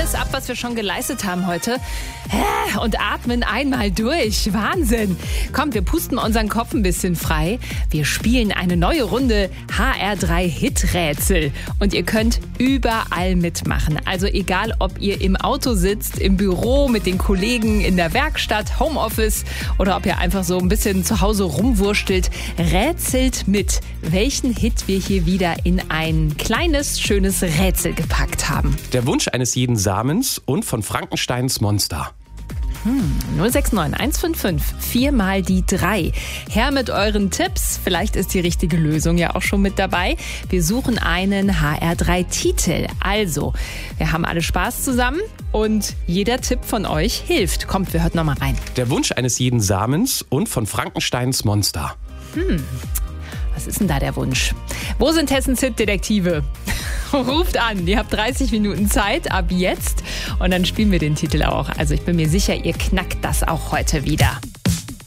alles ab, was wir schon geleistet haben heute. Und atmen einmal durch. Wahnsinn. Kommt, wir pusten unseren Kopf ein bisschen frei. Wir spielen eine neue Runde HR3 Hit-Rätsel. Und ihr könnt überall mitmachen. Also egal, ob ihr im Auto sitzt, im Büro, mit den Kollegen, in der Werkstatt, Homeoffice oder ob ihr einfach so ein bisschen zu Hause rumwurstelt. Rätselt mit, welchen Hit wir hier wieder in ein kleines, schönes Rätsel gepackt haben. Der Wunsch eines jeden Samens und von Frankensteins Monster. 069 155 4 mal die 3. Her mit euren Tipps. Vielleicht ist die richtige Lösung ja auch schon mit dabei. Wir suchen einen HR3-Titel. Also, wir haben alle Spaß zusammen und jeder Tipp von euch hilft. Kommt, wir hören nochmal rein. Der Wunsch eines jeden Samens und von Frankensteins Monster. Was ist denn da der Wunsch? Wo sind Hessens Hit-Detektive? Ruft an, ihr habt 30 Minuten Zeit ab jetzt und dann spielen wir den Titel auch. Also ich bin mir sicher, ihr knackt das auch heute wieder.